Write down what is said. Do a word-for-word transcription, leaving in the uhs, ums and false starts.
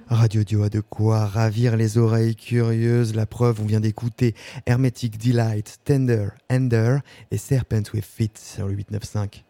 Radio Dio a de quoi ravir les oreilles curieuses. La preuve, on vient d'écouter Hermetic Delight, Tender, Ender et Serpent with Feet sur le huit neuf cinq.